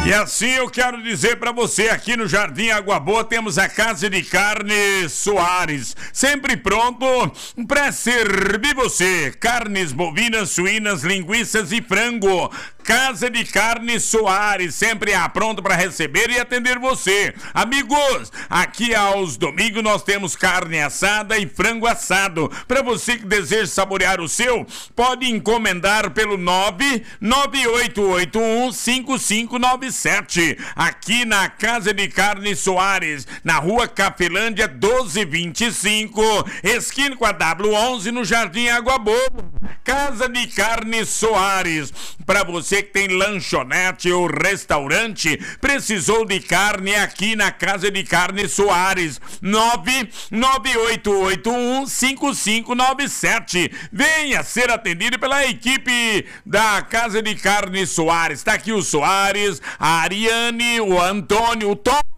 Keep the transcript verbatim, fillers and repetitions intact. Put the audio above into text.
E assim eu quero dizer pra você, aqui no Jardim Água Boa temos a Casa de Carne Soares, sempre pronto pra servir você. Carnes bovinas, suínas, linguiças e frango. Casa de Carne Soares, sempre pronto para receber e atender você. Amigos, aqui aos domingos nós temos carne assada e frango assado. Para você que deseja saborear o seu, pode encomendar pelo nove nove oito oito um cinco cinco nove sete. Aqui na Casa de Carne Soares, na Rua Cafelândia doze vinte e cinco, esquina com a W onze, no Jardim Água Boa. Casa de Carne Soares, para você que tem lanchonete ou restaurante, precisou de carne, aqui na Casa de Carne Soares, nove nove oito oito um cinco cinco nove sete. Venha ser atendido pela equipe da Casa de Carne Soares. Está aqui o Soares, a Ariane, o Antônio, o Tom.